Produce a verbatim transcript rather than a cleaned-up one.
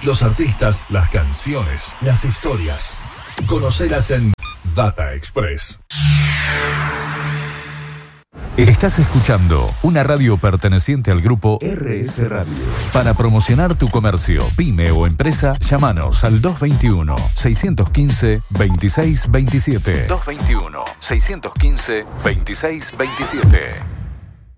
Los artistas, las canciones, las historias. Conocelas en Data Express. Estás escuchando una radio perteneciente al grupo R S Radio. Para promocionar tu comercio, pyme o empresa, llámanos al dos veintiuno, seiscientos quince, veintiséis veintisiete. dos veintiuno, seiscientos quince, veintiséis veintisiete.